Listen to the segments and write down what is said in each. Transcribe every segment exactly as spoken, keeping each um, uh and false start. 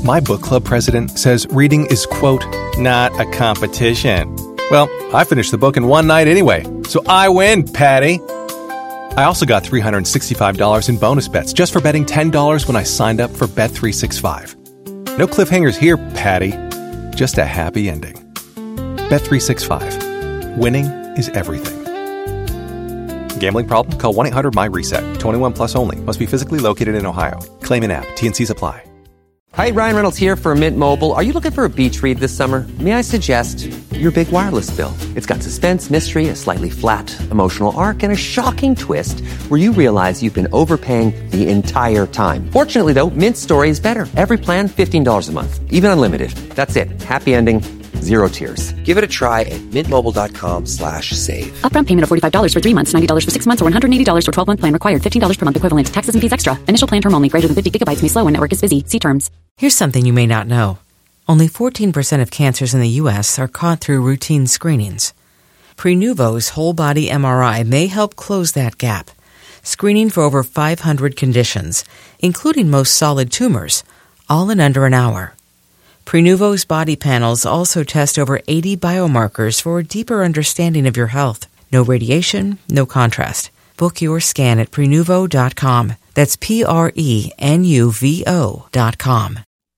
My book club president says reading is, quote, not a competition. Well, I finished the book in one night anyway, so I win, Patty. I also got three hundred sixty-five dollars in bonus bets just for betting ten dollars when I signed up for Bet three sixty-five. No cliffhangers here, Patty. Just a happy ending. Bet three sixty-five. Winning is everything. Gambling problem? Call one eight hundred my reset. twenty-one plus only. Must be physically located in Ohio. Claim in app. T N Cs apply. Hi, Ryan Reynolds here for Mint Mobile. Are you looking for a beach read this summer? May I suggest your big wireless bill? It's got suspense, mystery, a slightly flat, emotional arc, and a shocking twist where you realize you've been overpaying the entire time. Fortunately, though, Mint's story is better. Every plan, fifteen dollars a month. Even unlimited. That's it. Happy ending. Zero tears. Give it a try at mintmobile.com slash save. Upfront payment of forty-five dollars for three months, ninety dollars for six months, or one hundred eighty dollars for twelve-month plan required. fifteen dollars per month equivalent. Taxes and fees extra. Initial plan term only. Greater than fifty gigabytes may slow when network is busy. See terms. Here's something you may not know. Only fourteen percent of cancers in the U S are caught through routine screenings. Prenuvo's whole-body M R I may help close that gap, screening for over five hundred conditions, including most solid tumors, all in under an hour. Prenuvo's body panels also test over eighty biomarkers for a deeper understanding of your health. No radiation, no contrast. Book your scan at Prenuvo dot com. That's P R E N U V O dot com.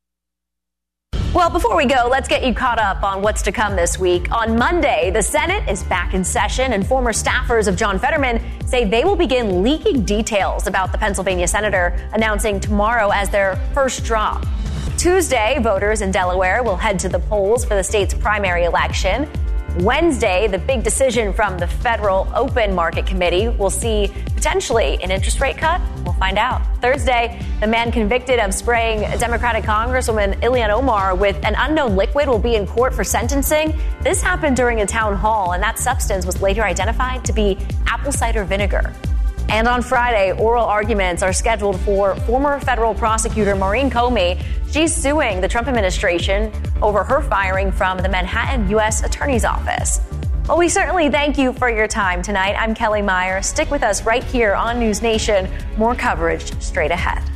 Well, before we go, let's get you caught up on what's to come this week. On Monday, the Senate is back in session, and former staffers of John Fetterman say they will begin leaking details about the Pennsylvania senator, announcing tomorrow as their first drop. Tuesday, voters in Delaware will head to the polls for the state's primary election. Wednesday, the big decision from the Federal Open Market Committee will see potentially an interest rate cut. We'll find out. Thursday, the man convicted of spraying Democratic Congresswoman Ilhan Omar with an unknown liquid will be in court for sentencing. This happened during a town hall, and that substance was later identified to be apple cider vinegar. And on Friday, oral arguments are scheduled for former federal prosecutor Maureen Comey. She's suing the Trump administration over her firing from the Manhattan U S Attorney's Office. Well, we certainly thank you for your time tonight. I'm Kelly Meyer. Stick with us right here on News Nation. More coverage straight ahead.